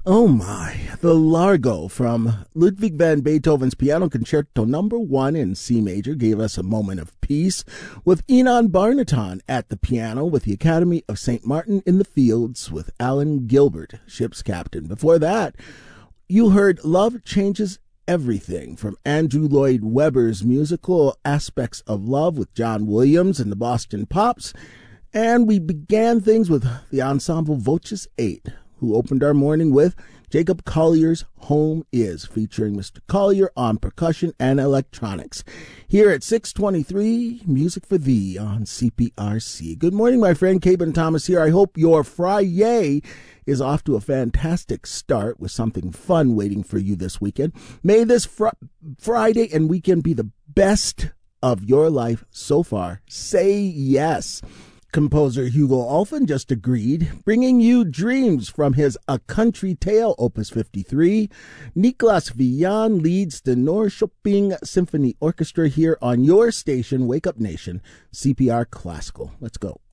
Oh my, the Largo from Ludwig van Beethoven's Piano Concerto Number 1 in C major gave us a moment of peace with Enon Barnaton at the piano with the Academy of St. Martin in the Fields with Alan Gilbert, ship's captain. Before that, you heard Love Changes Everything from Andrew Lloyd Webber's musical Aspects of Love with John Williams and the Boston Pops. And we began things with the ensemble Voces 8, who opened our morning with Jacob Collier's Home Is, featuring Mr. Collier on percussion and electronics. Here at 6:23, Music for Thee on CPRC. Good morning, my friend. Caben Thomas here. I hope your Friday is off to a fantastic start with something fun waiting for you this weekend. May this Friday and weekend be the best of your life so far. Say yes. Composer Hugo Alfven just agreed, bringing you Dreams from his A Country Tale, Opus 53. Niklas Vian leads the Norrköping Symphony Orchestra here on your station, Wake Up Nation, CPR Classical. Let's go.